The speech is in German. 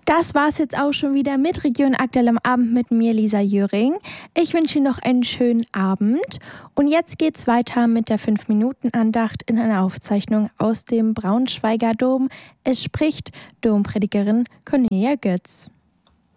Das war's jetzt auch schon wieder mit Region Aktuell am Abend mit mir, Lisa Jöring. Ich wünsche Ihnen noch einen schönen Abend. Und jetzt geht's weiter mit der 5-Minuten-Andacht in einer Aufzeichnung aus dem Braunschweiger Dom. Es spricht Dompredigerin Cornelia Götz.